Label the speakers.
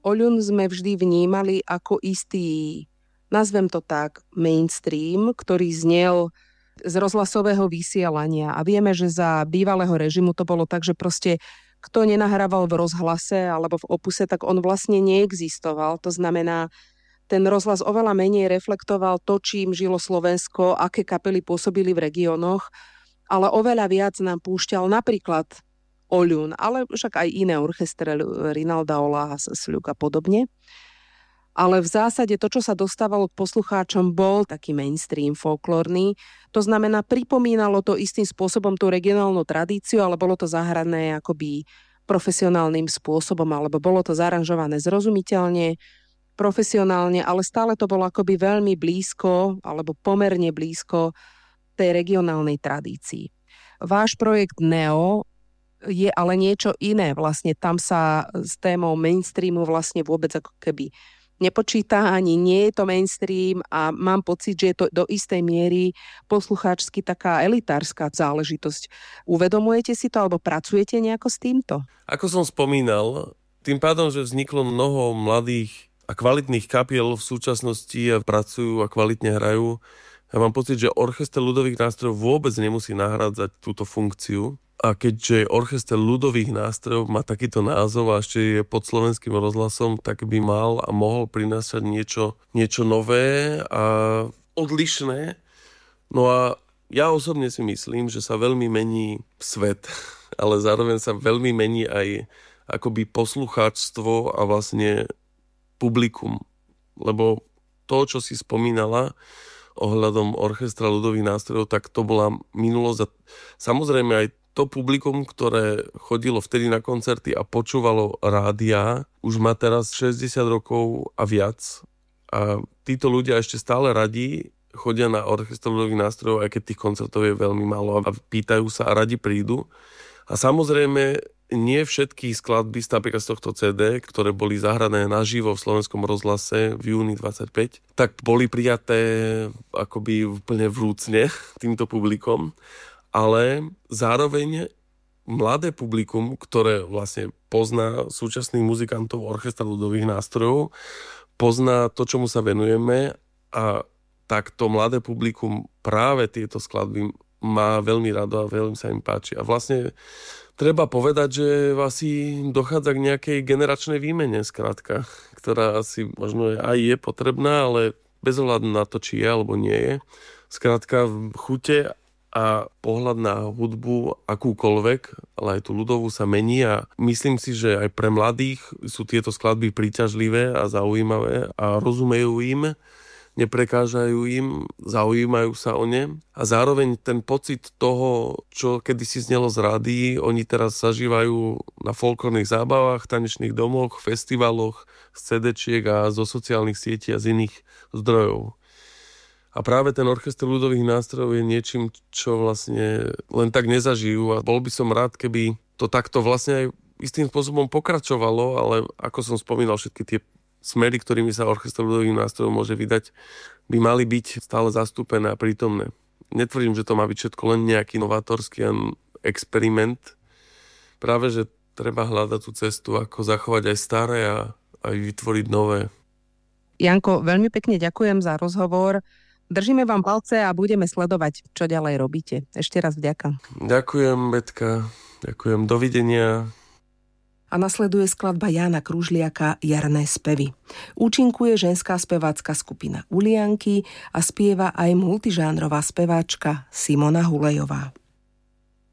Speaker 1: Oľun sme vždy vnímali ako istý, nazvem to tak, mainstream, ktorý znel z rozhlasového vysielania. A vieme, že za bývalého režimu to bolo tak, že proste kto nenahrával v rozhlase alebo v opuse, tak on vlastne neexistoval. To znamená, ten rozhlas oveľa menej reflektoval to, čím žilo Slovensko, aké kapely pôsobili v regiónoch, ale oveľa viac nám púšťal napríklad Oľun, ale však aj iné orchestre, Rinalda Oláha, Sľuk a podobne. Ale v zásade to, čo sa dostávalo k poslucháčom, bol taký mainstream folklórny. To znamená, pripomínalo to istým spôsobom tú regionálnu tradíciu, ale bolo to zahrané akoby profesionálnym spôsobom, alebo bolo to zaranžované zrozumiteľne, profesionálne, ale stále to bolo akoby veľmi blízko, alebo pomerne blízko tej regionálnej tradícii. Váš projekt Neo je ale niečo iné. Vlastne tam sa s témou mainstreamu vlastne vôbec ako keby nepočíta, ani nie je to mainstream a mám pocit, že je to do istej miery poslucháčsky taká elitárska záležitosť. Uvedomujete si to alebo pracujete nejako s týmto?
Speaker 2: Ako som spomínal, tým pádom, že vzniklo mnoho mladých a kvalitných kapiel v súčasnosti a pracujú a kvalitne hrajú, ja mám pocit, že orchester ľudových nástrojov vôbec nemusí nahrádzať túto funkciu. A keďže orchester ľudových nástrojov má takýto názov a ešte je pod Slovenským rozhlasom, tak by mal a mohol prinášať niečo nové a odlišné. No a ja osobne si myslím, že sa veľmi mení svet, ale zároveň sa veľmi mení aj akoby poslucháčstvo a vlastne publikum. Lebo to, čo si spomínala ohľadom orchestra ľudových nástrojov, tak to bola minulosť. Samozrejme aj to publikum, ktoré chodilo vtedy na koncerty a počúvalo rádia, už má teraz 60 rokov a viac. A títo ľudia ešte stále radi chodia na orchester ľudových nástrojov, aj keď tých koncertov je veľmi málo a pýtajú sa a radi prídu. A samozrejme, nie všetky skladby napríklad z tohto CD, ktoré boli zahrané naživo v Slovenskom rozhlase v júni 25, tak boli prijaté akoby úplne vrúcne týmto publikom. Ale zároveň mladé publikum, ktoré vlastne pozná súčasných muzikantov orchestra ľudových nástrojov, pozná to, čomu sa venujeme a takto mladé publikum práve tieto skladby má veľmi rado a veľmi sa im páči. A vlastne treba povedať, že asi dochádza k nejakej generačnej výmene, skrátka, ktorá asi možno aj je potrebná, ale bez ohľadu na to, či je alebo nie je. Skrátka chute a pohľad na hudbu akúkoľvek, ale aj tú ľudovú sa mení a myslím si, že aj pre mladých sú tieto skladby príťažlivé a zaujímavé a rozumejú im, neprekážajú im, zaujímajú sa o ne a zároveň ten pocit toho, čo kedysi znelo z rádií, oni teraz zažívajú na folklórnych zábavách, tanečných domoch, festivaloch, z CD-čiek a zo sociálnych sietí a z iných zdrojov. A práve ten orchester ľudových nástrojov je niečím, čo vlastne len tak nezažijú a bol by som rád, keby to takto vlastne aj istým spôsobom pokračovalo, ale ako som spomínal, všetky tie smery, ktorými sa orchester ľudových nástrojov môže vydať, by mali byť stále zastúpené a prítomné. Netvrdím, že to má byť všetko len nejaký novátorský experiment. Práve, že treba hľadať tú cestu, ako zachovať aj staré a aj vytvoriť nové.
Speaker 1: Janko, veľmi pekne ďakujem za rozhovor. Držíme vám palce a budeme sledovať, čo ďalej robíte. Ešte raz vďaka.
Speaker 2: Ďakujem, Betka. Ďakujem. Dovidenia.
Speaker 1: A nasleduje skladba Jána Kružliaka Jarné spevy. Účinkuje ženská spevácka skupina Ulianky a spieva aj multižánrová speváčka Simona Hulejová.